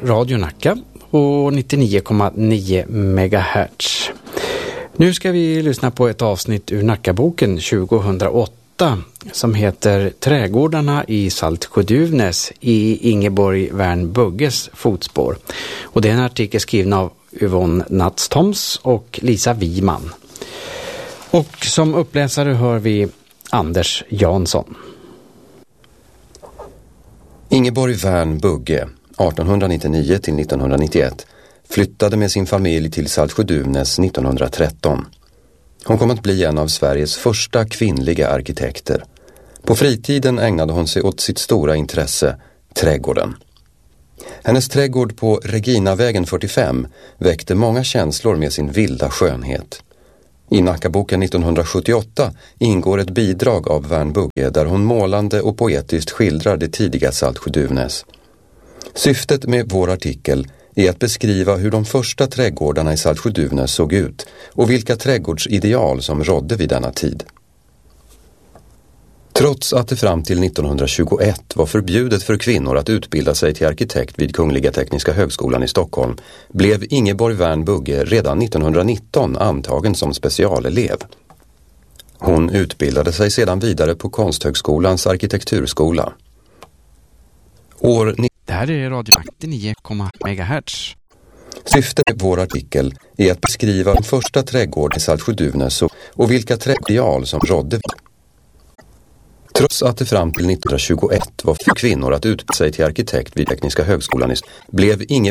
Radio Nacka och 99,9 MHz. Nu ska vi lyssna på ett avsnitt ur Nackaboken 2008 som heter Trädgårdarna i Saltsjö-Duvnäs i Ingeborg Wernbugges fotspår. Och det är en artikel skriven av Yvonne Natstoms och Lisa Wiman. Och som uppläsare hör vi Anders Jansson. Ingeborg Wernbugge, 1899 till 1991, flyttade med sin familj till Saltsjö-Duvnäs 1913. Hon kom att bli en av Sveriges första kvinnliga arkitekter. På fritiden ägnade hon sig åt sitt stora intresse, trädgården. Hennes trädgård på Reginavägen 45 väckte många känslor med sin vilda skönhet. I Nackaboken 1978 ingår ett bidrag av Wernbugge där hon målande och poetiskt skildrar det tidiga Saltsjö-Duvnäs. Syftet med vår artikel är att beskriva hur de första trädgårdarna i Saltsjö-Duvnäs såg ut och vilka trädgårdsideal som rådde vid denna tid. Trots att det fram till 1921 var förbjudet för kvinnor att utbilda sig till arkitekt vid Kungliga Tekniska högskolan i Stockholm blev Ingeborg Wernbugge redan 1919 antagen som specialelev. Hon utbildade sig sedan vidare på Konsthögskolans arkitekturskola. Det här är Radio 99,9 MHz. Syftet med vår artikel är att beskriva den första trädgården i Saltsjö-Duvnäs och vilka trädgårdsideal som rådde. Trots att det fram till 1921 var för kvinnor att utbilda sig till arkitekt vid Tekniska högskolan blev ingen